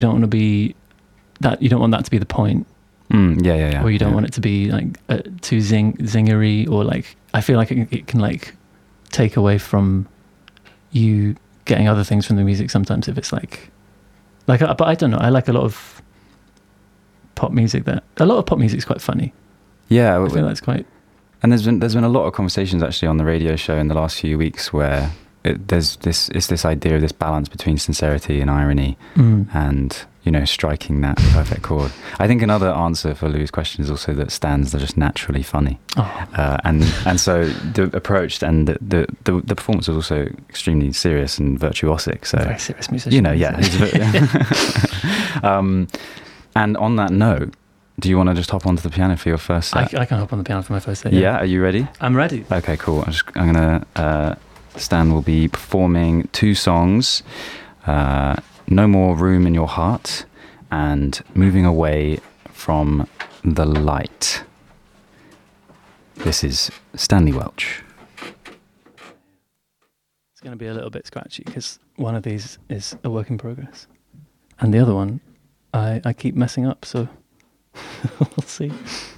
don't want to be that. You don't want that to be the point. Yeah. Or you don't want it to be like too zingery, or like I feel like it can like take away from you getting other things from the music sometimes if it's like but I don't know, I like a lot of pop music is quite funny. Yeah, I feel that's quite. And there's been a lot of conversations actually on the radio show in the last few weeks where there's this idea of this balance between sincerity and irony, and striking that perfect chord. I think another answer for Lou's question is also that Stans are just naturally funny, and so the approach and the performance was also extremely serious and virtuosic. So very serious musician. And on that note, do you want to just hop onto the piano for your first set? I can hop on the piano for my first set. Yeah, are you ready? I'm ready. Okay, cool. I'm gonna. Stan will be performing 2 songs. No More Room in Your Heart and Moving Away from the Light. This is Stanley Welch. It's going to be a little bit scratchy because one of these is a work in progress and the other one I keep messing up, so we'll see.